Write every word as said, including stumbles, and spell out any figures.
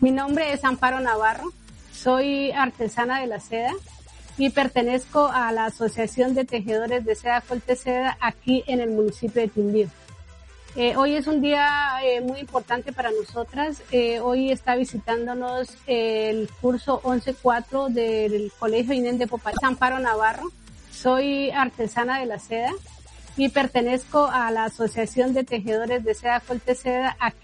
Mi nombre es Amparo Navarro, soy artesana de la seda y pertenezco a la Asociación de Tejedores de Seda Colte Seda aquí en el municipio de Quindío. Eh, hoy es un día eh, muy importante para nosotras. Eh, hoy está visitándonos el curso once cuatro del Colegio Inés de Popayán. Amparo Navarro, soy artesana de la seda y pertenezco a la Asociación de Tejedores de Seda Colte Seda aquí